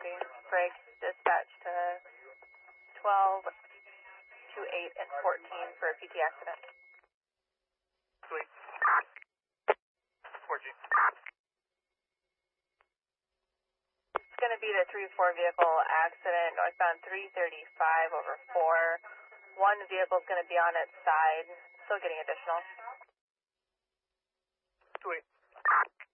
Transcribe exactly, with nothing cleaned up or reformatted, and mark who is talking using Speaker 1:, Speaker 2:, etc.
Speaker 1: Copy. Break. Dispatch to twelve, two, eight, and fourteen for a P T accident.
Speaker 2: Sweet. four G.
Speaker 1: It's going to be the three four vehicle accident, northbound three thirty-five over four. One vehicle is going to be on its side, still getting additional.
Speaker 2: Sweet.